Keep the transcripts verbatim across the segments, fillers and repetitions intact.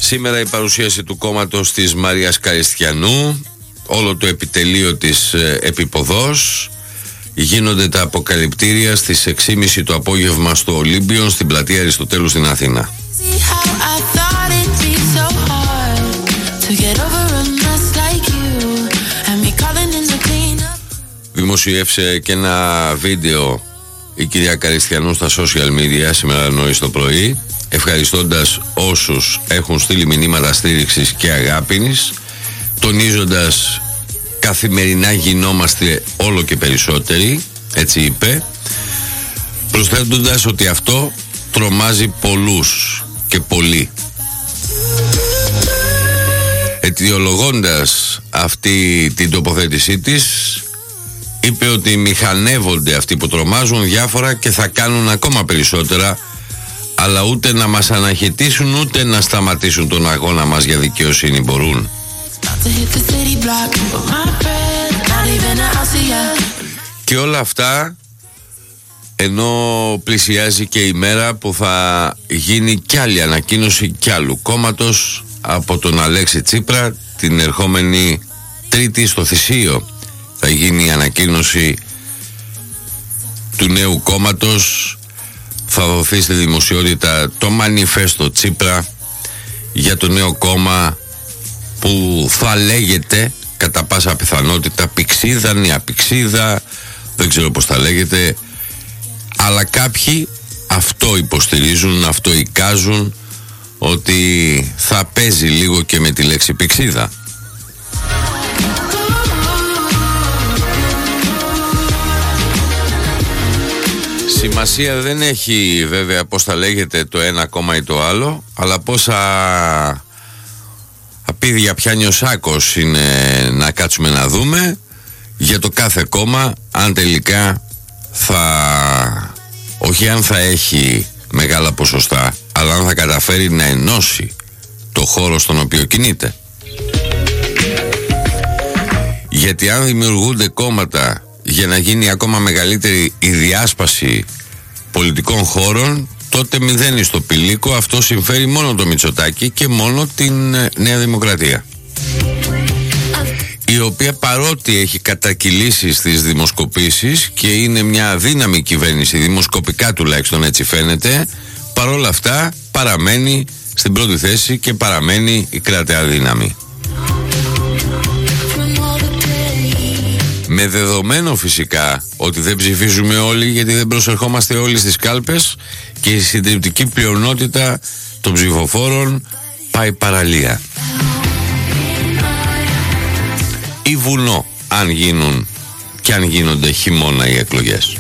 Σήμερα η παρουσίαση του κόμματος της Μαρίας Καριστιανού, όλο το επιτελείο της ε, επιποδός. Γίνονται τα αποκαλυπτήρια στις έξι και μισή το απόγευμα στο Ολύμπιον, στην πλατεία Αριστοτέλου στην Αθήνα. Δημοσιεύσε και ένα βίντεο η κυρία Καριστιανού στα social media σήμερα νωρίς το πρωί, ευχαριστώντας όσους έχουν στείλει μηνύματα στήριξης και αγάπης, τονίζοντας καθημερινά γινόμαστε όλο και περισσότεροι, έτσι είπε, προσθέτοντας ότι αυτό τρομάζει πολλούς και πολύ. Αιτιολογώντας αυτή την τοποθέτησή της, είπε ότι μηχανεύονται αυτοί που τρομάζουν διάφορα και θα κάνουν ακόμα περισσότερα, αλλά ούτε να μας αναχαιτήσουν ούτε να σταματήσουν τον αγώνα μας για δικαιοσύνη μπορούν. Και όλα αυτά ενώ πλησιάζει και η μέρα που θα γίνει κι άλλη ανακοίνωση κι άλλου κόμματος από τον Αλέξη Τσίπρα. Την ερχόμενη Τρίτη στο Θησείο θα γίνει η ανακοίνωση του νέου κόμματος. Θα δοθεί στη δημοσιότητα το μανιφέστο Τσίπρα για το νέο κόμμα που θα λέγεται κατά πάσα πιθανότητα Πηξίδα, Νέα Πηξίδα, δεν ξέρω πως θα λέγεται, αλλά κάποιοι αυτό υποστηρίζουν, αυτό εικάζουν, ότι θα παίζει λίγο και με τη λέξη Πηξίδα. Σημασία δεν έχει βέβαια πως θα λέγεται το ένα κόμμα ή το άλλο, αλλά πόσα απίδια πιάνει ο σάκος είναι να κάτσουμε να δούμε για το κάθε κόμμα, αν τελικά θα, όχι αν θα έχει μεγάλα ποσοστά, αλλά αν θα καταφέρει να ενώσει το χώρο στον οποίο κινείται. Γιατί αν δημιουργούνται κόμματα για να γίνει ακόμα μεγαλύτερη η διάσπαση πολιτικών χώρων, τότε μηδένει στο πηλίκο. Αυτό συμφέρει μόνο το Μητσοτάκη και μόνο την Νέα Δημοκρατία, η οποία παρότι έχει κατακυλήσει στις δημοσκοπήσεις και είναι μια αδύναμη κυβέρνηση, δημοσκοπικά τουλάχιστον έτσι φαίνεται, παρόλα αυτά παραμένει στην πρώτη θέση και παραμένει η κρατεά δύναμη. Με δεδομένο φυσικά ότι δεν ψηφίζουμε όλοι, γιατί δεν προσερχόμαστε όλοι στις κάλπες και η συντριπτική πλειονότητα των ψηφοφόρων πάει παραλία ή βουνό, αν γίνουν και αν γίνονται χειμώνα οι εκλογές.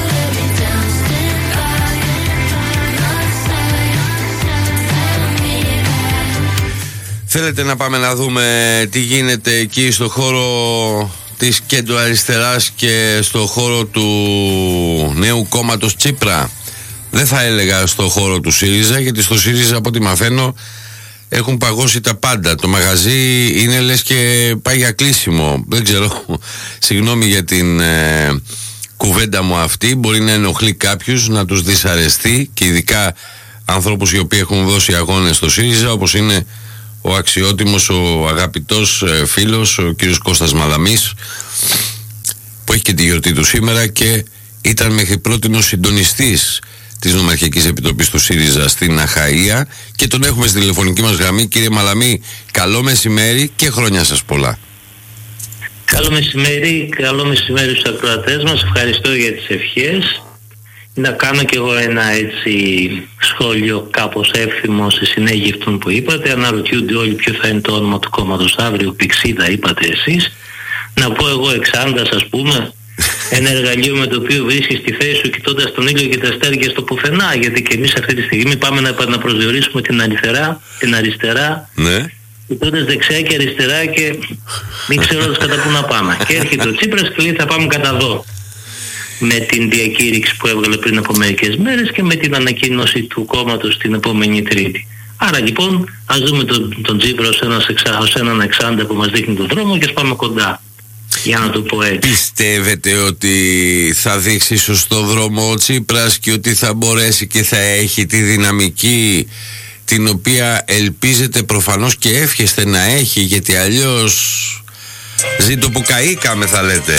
Θέλετε να πάμε να δούμε τι γίνεται εκεί στο χώρο της κέντρο-αριστεράς και στο χώρο του νέου κόμματος Τσίπρα? Δεν θα έλεγα στο χώρο του ΣΥΡΙΖΑ, γιατί στο ΣΥΡΙΖΑ από ό,τι μαθαίνω έχουν παγώσει τα πάντα. Το μαγαζί είναι λες και πάει για κλείσιμο. Δεν ξέρω, συγγνώμη για την ε, κουβέντα μου αυτή, μπορεί να ενοχλεί κάποιους, να τους δυσαρεστεί, και ειδικά ανθρώπους οι οποίοι έχουν δώσει αγώνες στο ΣΥΡΙΖΑ, όπως είναι ο αξιότιμος, ο αγαπητός ε, φίλος, ο κύριος Κώστας Μαλαμής, που έχει και τη γιορτή του σήμερα και ήταν μέχρι πρότινος συντονιστής της Νομαρχιακής Επιτροπής του ΣΥΡΙΖΑ στην Αχαΐα, και τον έχουμε στη τηλεφωνική μας γραμμή. Κύριε Μαλαμή, καλό μεσημέρι και χρόνια σας πολλά. Καλό μεσημέρι, καλό μεσημέρι στους ακροατές μας, ευχαριστώ για τις ευχές. Να κάνω κι εγώ ένα έτσι σχόλιο κάπως εύθυμο στη συνέχεια αυτών που είπατε. Αναρωτιούνται όλοι ποιο θα είναι το όνομα του κόμματος αύριο. Πηξίδα είπατε εσείς. Να πω εγώ Εξάντας, ας πούμε, ένα εργαλείο με το οποίο βρίσκεις τη θέση σου κοιτώντας τον ήλιο και τα αστέρια στο πουθενά, γιατί και εμείς αυτή τη στιγμή πάμε να επαναπροσδιορίσουμε την αριστερά, την αριστερά, ναι, κοιτώντας δεξιά και αριστερά και μην ξέρω κατά πού να πάμε. Και έρχεται ο Τσίπρας και λέει θα πάμε κατά εδώ, με την διακήρυξη που έβγαλε πριν από μερικές μέρες και με την ανακοίνωση του κόμματος την επόμενη Τρίτη. Άρα λοιπόν ας δούμε τον, τον Τσίπρα ως, ένας, ως έναν Εξάντα που μας δείχνει τον δρόμο και ας πάμε κοντά, για να το πω έτσι. Πιστεύετε ότι θα δείξει σωστό δρόμο ο Τσίπρας και ότι θα μπορέσει και θα έχει τη δυναμική την οποία ελπίζετε προφανώς και εύχεστε να έχει, γιατί αλλιώς ζήτω που καήκαμε θα λέτε,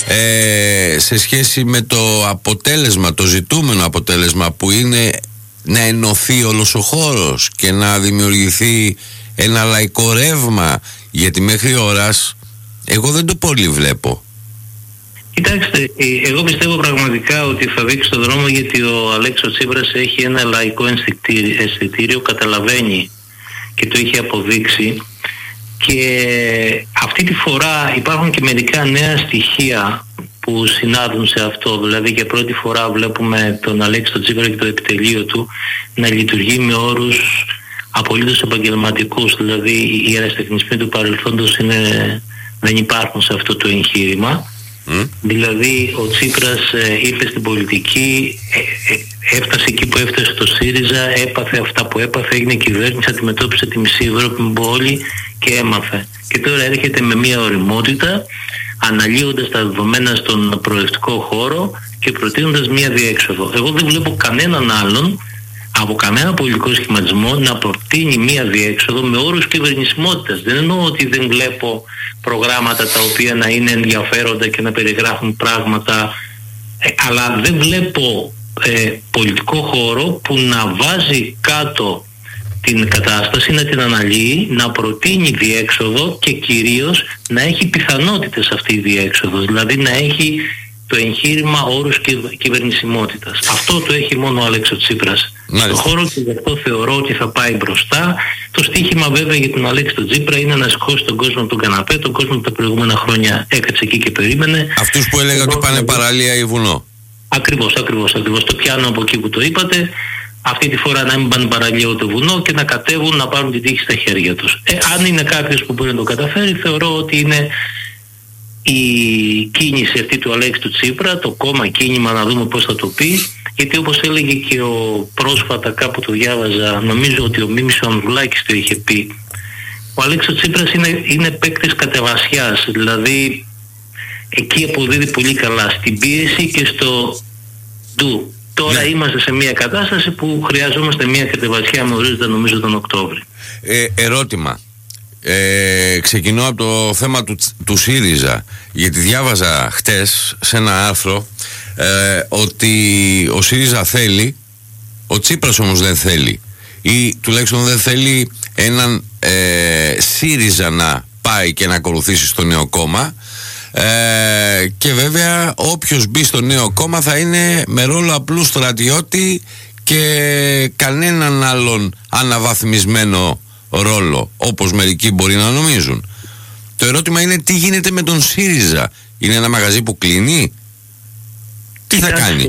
ε, σε σχέση με το αποτέλεσμα, το ζητούμενο αποτέλεσμα που είναι να ενωθεί όλος ο χώρος και να δημιουργηθεί ένα λαϊκό ρεύμα, γιατί μέχρι ώρας εγώ δεν το πολύ βλέπω. Κοιτάξτε, εγώ πιστεύω πραγματικά ότι θα δείξει τον δρόμο, γιατί ο Αλέξης Τσίπρας έχει ένα λαϊκό αισθητήριο, καταλαβαίνει και το έχει αποδείξει, και αυτή τη φορά υπάρχουν και μερικά νέα στοιχεία που συνάδουν σε αυτό. Δηλαδή για πρώτη φορά βλέπουμε τον Αλέξη τον Τσίπρα και το επιτελείο του να λειτουργεί με όρους απολύτως επαγγελματικούς. Δηλαδή οι ερασιτεχνισμοί του παρελθόντος είναι, δεν υπάρχουν σε αυτό το εγχείρημα. Mm. Δηλαδή ο Τσίπρας ε, ήρθε στην πολιτική, ε, ε, έφτασε εκεί που έφτασε το ΣΥΡΙΖΑ, έπαθε αυτά που έπαθε, έγινε κυβέρνηση, αντιμετώπισε τη μισή Ευρώπη με πόλη και έμαθε. Και τώρα έρχεται με μια ωριμότητα, αναλύοντας τα δεδομένα στον προοδευτικό χώρο και προτείνοντας μια διέξοδο. Εγώ δεν βλέπω κανέναν άλλον από κανένα πολιτικό σχηματισμό να προτείνει μία διέξοδο με όρους κυβερνησιμότητας. Δεν εννοώ ότι δεν βλέπω προγράμματα τα οποία να είναι ενδιαφέροντα και να περιγράφουν πράγματα, ε, αλλά δεν βλέπω ε, πολιτικό χώρο που να βάζει κάτω την κατάσταση, να την αναλύει, να προτείνει διέξοδο και κυρίως να έχει πιθανότητες αυτή η διέξοδος, δηλαδή να έχει το εγχείρημα όρους κυβερνησιμότητας. Αυτό το έχει μόνο ο Αλέξης Τσίπρας στον χώρο, και γι' αυτό θεωρώ ότι θα πάει μπροστά. Το στίχημα βέβαια για τον Αλέξη τον Τσίπρα είναι να σηκώσει τον κόσμο τον καναπέ, τον κόσμο που τα προηγούμενα χρόνια έκατσε εκεί και περίμενε. Αυτούς που έλεγα ότι πάνε παραλία ή βουνό. Ακριβώς, ακριβώς, ακριβώς. Το πιάνω από εκεί που το είπατε. Αυτή τη φορά να μην πάνε παραλία ούτε βουνό και να κατέβουν, να πάρουν την τύχη στα χέρια τους. Ε, αν είναι κάποιος που μπορεί να το καταφέρει, θεωρώ ότι είναι η κίνηση αυτή του Αλέξη του Τσίπρα, το κόμμα κίνημα, να δούμε πώς θα το πει, γιατί όπως έλεγε και ο πρόσφατα, κάπου το διάβαζα, νομίζω ότι ο Μίμης ο Ανδρουλάκης το είχε πει, ο Αλέξης Τσίπρας είναι, είναι παίκτης κατεβασιάς, δηλαδή εκεί αποδίδει πολύ καλά στην πίεση και στο ντου. Τώρα ναι. Είμαστε σε μια κατάσταση που χρειαζόμαστε μια κατεβασιά με ορίζοντα νομίζω τον Οκτώβρη. Ε, ερώτημα. Ε, ξεκινώ από το θέμα του, του ΣΥΡΙΖΑ, γιατί διάβαζα χτες σε ένα άρθρο ε, ότι ο ΣΥΡΙΖΑ θέλει, ο Τσίπρας όμως δεν θέλει, ή τουλάχιστον δεν θέλει έναν ε, ΣΥΡΙΖΑ να πάει και να ακολουθήσει στο νέο κόμμα, ε, και βέβαια όποιος μπει στο νέο κόμμα θα είναι με ρόλο απλού στρατιώτη και κανέναν άλλον αναβαθμισμένο ρόλο, όπως μερικοί μπορεί να νομίζουν. Το ερώτημα είναι τι γίνεται με τον ΣΥΡΙΖΑ. Είναι ένα μαγαζί που κλείνει? Τι θα κάνει?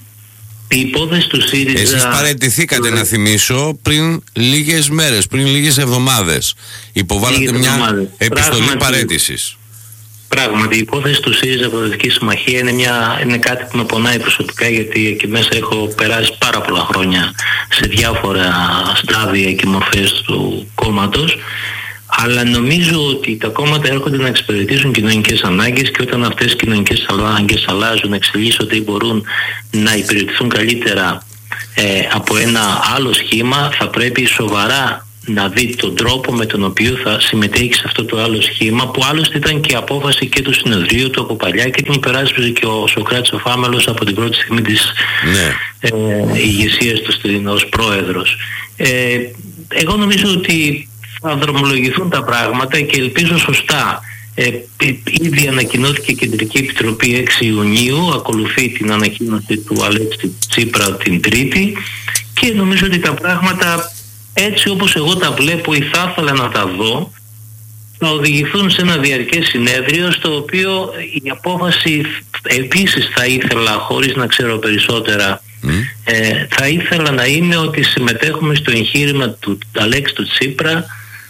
Η υπόθεση του ΣΥΡΙΖΑ... Εσείς παραιτηθήκατε, να θυμίσω, πριν λίγες μέρες, πριν λίγες εβδομάδες. Υποβάλλατε λίγες μια εβδομάδες. επιστολή Πράγματι, παραίτησης. Πράγματι, η υπόθεση του ΣΥΡΙΖΑ Προοδευτική Συμμαχία είναι, μια, είναι κάτι που με πονάει προσωπικά, γιατί εκεί μέσα έχω περάσει πάρα πολλά χρόνια σε διάφορα στάδια και μορφές του κόμματος, αλλά νομίζω ότι τα κόμματα έρχονται να εξυπηρετήσουν κοινωνικές ανάγκες, και όταν αυτές οι κοινωνικές ανάγκες αλλάζουν, εξελίσσονται ή μπορούν να υπηρετηθούν καλύτερα ε, από ένα άλλο σχήμα, θα πρέπει σοβαρά να δει τον τρόπο με τον οποίο θα συμμετέχει σε αυτό το άλλο σχήμα, που άλλωστε ήταν και απόφαση και του συνεδρίου του από παλιά και την υπεράσπιζε και ο Σωκράτης ο Φάμελος από την πρώτη στιγμή της ναι. ε, ηγεσίας του ως πρόεδρος. Ε, εγώ νομίζω ότι θα δρομολογηθούν τα πράγματα και ελπίζω σωστά. Ε, ήδη ανακοινώθηκε η Κεντρική Επιτροπή έξι Ιουνίου, ακολουθεί την ανακοίνωση του Αλέξη Τσίπρα την Τρίτη, και νομίζω ότι τα πράγματα, έτσι όπως εγώ τα βλέπω ή θα ήθελα να τα δω, θα οδηγηθούν σε ένα διαρκές συνέδριο, στο οποίο η απόφαση επίσης θα ήθελα, χωρίς να ξέρω περισσότερα, mm. ε, θα ήθελα να είναι ότι συμμετέχουμε στο εγχείρημα του Αλέξη του Τσίπρα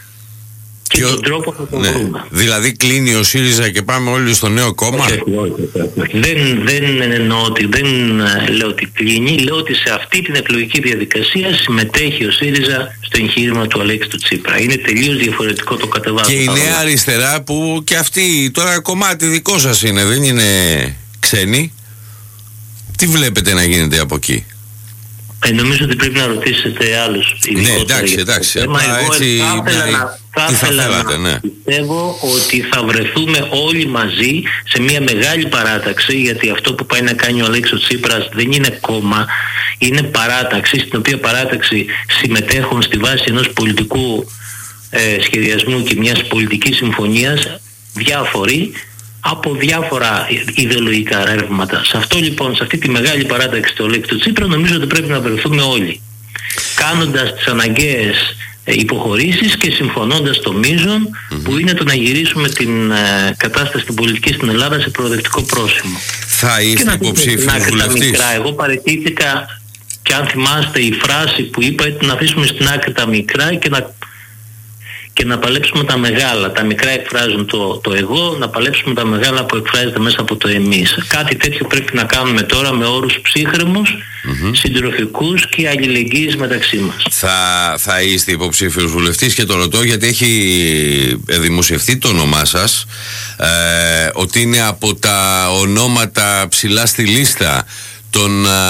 και, και τον ο... τρόπο θα το ναι. βρούμε. Δηλαδή κλείνει ο ΣΥΡΙΖΑ και πάμε όλοι στο νέο κόμμα? Όχι, όχι, όχι. Δεν, δεν εννοώ ότι, δεν λέω ότι κλείνει, λέω ότι σε αυτή την εκλογική διαδικασία συμμετέχει ο ΣΥΡΙΖΑ στο εγχείρημα του Αλέξη του Τσίπρα. Είναι τελείως διαφορετικό το κατεβάσμα. Και η Νέα Αριστερά, που και αυτή τώρα κομμάτι δικό σας είναι, δεν είναι ξένη, τι βλέπετε να γίνεται από εκεί? Ε, νομίζω ότι πρέπει να ρωτήσετε άλλους. Ναι, εντάξει, εντάξει. Εγώ έτσι, θα ήθελα ναι, να, θα θα θέλατε, να ναι. πιστεύω ότι θα βρεθούμε όλοι μαζί σε μια μεγάλη παράταξη, γιατί αυτό που πάει να κάνει ο Αλέξης Τσίπρας δεν είναι κόμμα, είναι παράταξη, στην οποία παράταξη συμμετέχουν στη βάση ενός πολιτικού ε, σχεδιασμού και μιας πολιτικής συμφωνίας διάφοροι από διάφορα ιδεολογικά ρεύματα. Σε αυτό λοιπόν, σε αυτή τη μεγάλη παράταξη του Αλέξη Τσίπρα, νομίζω ότι πρέπει να βρεθούμε όλοι, κάνοντας τις αναγκαίες υποχωρήσεις και συμφωνώντας το μείζον mm-hmm. που είναι το να γυρίσουμε την ε, κατάσταση στην πολιτική στην Ελλάδα σε προοδευτικό πρόσημο. Θα είστε υποψήφιος βουλευτής? Εγώ παραιτήθηκα, και αν θυμάστε η φράση που είπα, ήταν να αφήσουμε στην άκρη τα μικρά και να και να παλέψουμε τα μεγάλα. Τα μικρά εκφράζουν το, το εγώ, να παλέψουμε τα μεγάλα που εκφράζεται μέσα από το εμείς. Κάτι τέτοιο πρέπει να κάνουμε τώρα με όρους ψύχρεμους, mm-hmm. συντροφικούς και αλληλεγγύης μεταξύ μας. Θα, θα είστε υποψήφιος βουλευτής, και το ρωτώ γιατί έχει δημοσιευτεί το όνομά σας, ε, ότι είναι από τα ονόματα ψηλά στη λίστα των ε,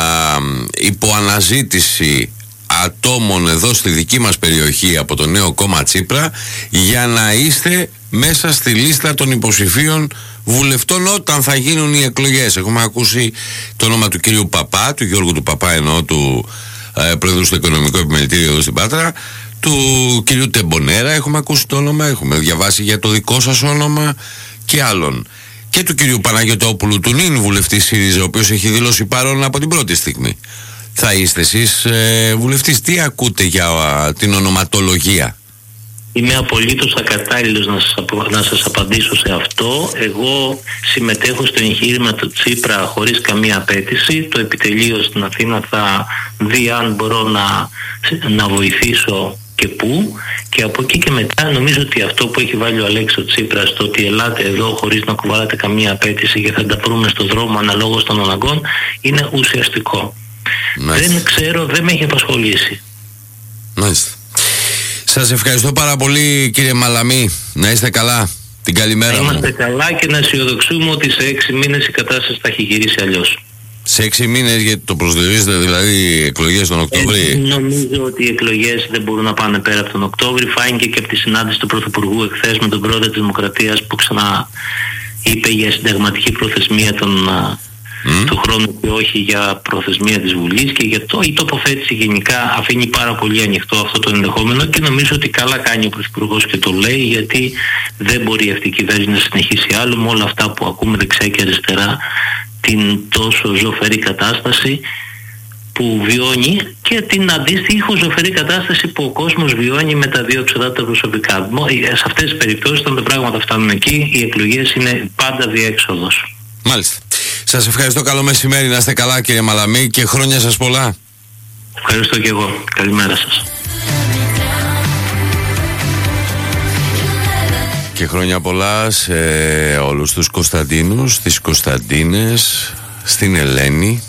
υποαναζήτηση ατόμων εδώ στη δική μας περιοχή από το νέο κόμμα Τσίπρα, για να είστε μέσα στη λίστα των υποψηφίων βουλευτών όταν θα γίνουν οι εκλογές. Έχουμε ακούσει το όνομα του κύριου Παπά, του Γιώργου του Παπά, εννοώ του ε, πρόεδρου στο Οικονομικό Επιμελητήριο εδώ στην Πάτρα, του κυρίου Τεμπονέρα έχουμε ακούσει το όνομα, έχουμε διαβάσει για το δικό σας όνομα και άλλων, και του κυρίου Παναγιωτόπουλου, του νυν βουλευτή ΣΥΡΙΖΑ, ο οποίος έχει δηλώσει παρόν από την πρώτη στιγμή. Θα είστε εσείς ε, βουλευτής? Τι ακούτε για α, την ονοματολογία? Είμαι απολύτως ακατάλληλος να σας, απο, να σας απαντήσω σε αυτό. Εγώ συμμετέχω στο εγχείρημα του Τσίπρα χωρίς καμία απέτηση. Το επιτελείο στην Αθήνα θα δει αν μπορώ να, να βοηθήσω και πού, και από εκεί και μετά νομίζω ότι αυτό που έχει βάλει ο Αλέξης Τσίπρας, το ότι ελάτε εδώ χωρίς να κουβαλάτε καμία απέτηση και θα τα βρούμε στον δρόμο αναλόγως των αναγκών, είναι ουσιαστικό. Μάλιστα. Δεν ξέρω, δεν με έχει απασχολήσει. Μάλιστα. Σας ευχαριστώ πάρα πολύ, κύριε Μαλαμή. Να είστε καλά. Την καλημέρα μου. Να είμαστε καλά και να αισιοδοξούμε ότι σε έξι μήνες η κατάσταση θα έχει γυρίσει αλλιώς. Σε έξι μήνες, γιατί το προσδιορίζετε δηλαδή εκλογές τον Οκτώβρη? Ε, νομίζω ότι οι εκλογές δεν μπορούν να πάνε πέρα από τον Οκτώβρη. Φάνηκε και από τη συνάντηση του Πρωθυπουργού εχθές με τον πρόεδρο της Δημοκρατίας, που ξανά είπε για συνταγματική προθεσμία των Mm. του χρόνου και όχι για προθεσμία της Βουλής, και για το, η τοποθέτηση γενικά αφήνει πάρα πολύ ανοιχτό αυτό το ενδεχόμενο, και νομίζω ότι καλά κάνει ο Πρωθυπουργός και το λέει, γιατί δεν μπορεί αυτή η κυβέρνηση να συνεχίσει άλλο με όλα αυτά που ακούμε δεξιά και αριστερά, την τόσο ζωφερή κατάσταση που βιώνει και την αντίστοιχη ζωφερή κατάσταση που ο κόσμος βιώνει με τα δύο εξοδάτα προσωπικά. Σε αυτές τις περιπτώσεις, όταν τα πράγματα φτάνουν εκεί, οι εκλογές είναι πάντα διέξοδος. Μάλιστα. Σας ευχαριστώ, καλό μεσημέρι, να είστε καλά κύριε Μαλαμή, και χρόνια σας πολλά. Ευχαριστώ και εγώ, καλημέρα σας. Και χρόνια πολλά σε όλους τους Κωνσταντίνους, τις Κωνσταντίνες, στην Ελένη,